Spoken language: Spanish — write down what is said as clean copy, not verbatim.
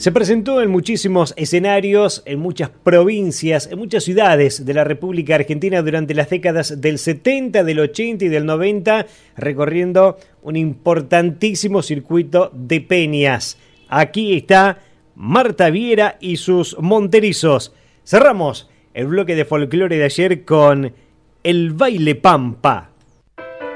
Se presentó en muchísimos escenarios, en muchas provincias, en muchas ciudades de la República Argentina durante las décadas del 70, del 80 y del 90, recorriendo un importantísimo circuito de peñas. Aquí está Marta Viera y sus Monterizos. Cerramos el bloque de folclore de ayer con el baile pampa.